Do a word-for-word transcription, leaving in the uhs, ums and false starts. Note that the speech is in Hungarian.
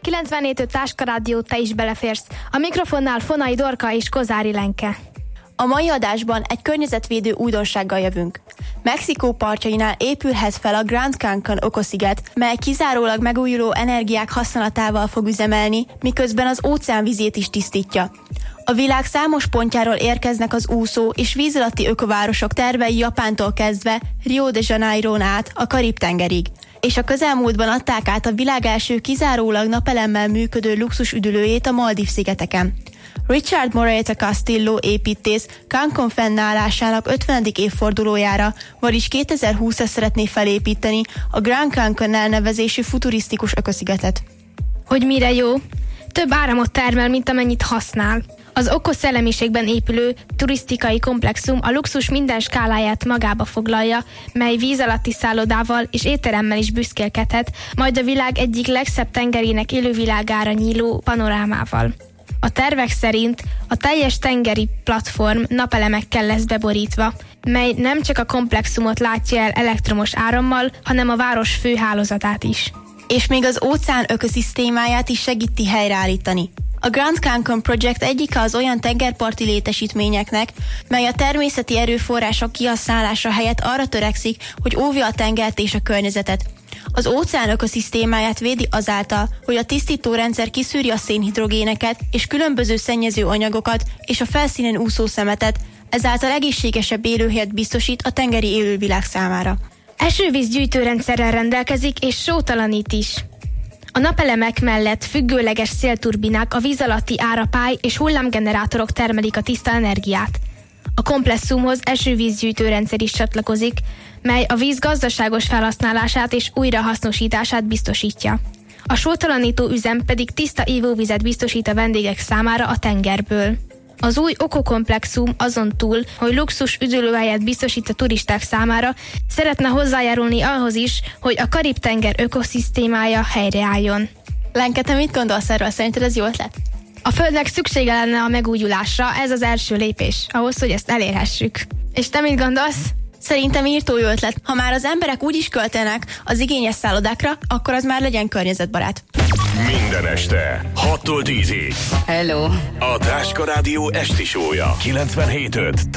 kilencvenhét öt Táska Rádió, te is beleférsz. A mikrofonnál Fonai Dorka és Kozári Lenke. A mai adásban egy környezetvédő újdonsággal jövünk. Mexikó partjainál épülhet fel a Grand Cancún ökosziget, mely kizárólag megújuló energiák használatával fog üzemelni, miközben az óceánvizét is tisztítja. A világ számos pontjáról érkeznek az úszó és víz alatti ökovárosok tervei Japántól kezdve Rio de Janeiron át a Karib-tengerig, és a közelmúltban adták át a világ első kizárólag napelemmel működő luxusüdülőjét a Maldív-szigeteken. Richard Moreta Castillo építész Cancún fennállásának ötvenedik évfordulójára, vagyis kétezer-húszra szeretné felépíteni a Grand Cancún elnevezésű futurisztikus ökoszigetet. Hogy mire jó? Több áramot termel, mint amennyit használ. Az okos szellemiségben épülő turisztikai komplexum a luxus minden skáláját magába foglalja, mely víz alatti szállodával és étteremmel is büszkélkedhet, majd a világ egyik legszebb tengerének élővilágára nyíló panorámával. A tervek szerint a teljes tengeri platform napelemekkel lesz beborítva, mely nem csak a komplexumot látja el elektromos árammal, hanem a város főhálózatát is. És még az óceán ökoszisztémáját is segíti helyreállítani. A Grand Cancún Project egyike az olyan tengerparti létesítményeknek, mely a természeti erőforrások kihasználása helyett arra törekszik, hogy óvja a tengert és a környezetet. Az óceán ökoszisztémáját védi azáltal, hogy a tisztítórendszer kiszűri a szénhidrogéneket és különböző szennyező anyagokat és a felszínen úszó szemetet, ezáltal egészségesebb élőhelyet biztosít a tengeri élővilág számára. Esővíz gyűjtőrendszerrel rendelkezik és sótalanít is. A napelemek mellett függőleges szélturbinák, a víz alatti árapály és hullámgenerátorok termelik a tiszta energiát. A komplexumhoz esővízgyűjtőrendszer is csatlakozik, mely a víz gazdaságos felhasználását és újrahasznosítását biztosítja. A sótalanító üzem pedig tiszta ivóvizet biztosít a vendégek számára a tengerből. Az új ökokomplexum azon túl, hogy luxus üdülőhelyet biztosít a turisták számára, szeretne hozzájárulni ahhoz is, hogy a Karib-tenger ökoszisztémája helyreálljon. Lenke, te mit gondolsz erről? Szerinted ez jó ötlet? A Földnek szüksége lenne a megújulásra, ez az első lépés, ahhoz, hogy ezt elérhessük. És te mit gondolsz? Szerintem írtó jó ötlet. Ha már az emberek úgy is költenek az igényes szállodákra, akkor az már legyen környezetbarát. Minden este hattól tízig. Hello! A Táska Rádió esti show-ja kilencvenhét öt